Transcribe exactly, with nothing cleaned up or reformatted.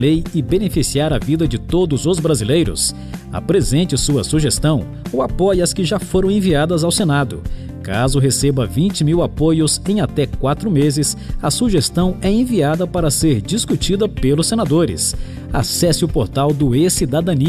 lei e beneficiar a vida de todos os brasileiros? Apresente sua sugestão ou apoie as que já foram enviadas ao Senado. Caso receba vinte mil apoios em até quatro meses, a sugestão é enviada para ser discutida pelos senadores. Acesse o portal do E-Cidadania.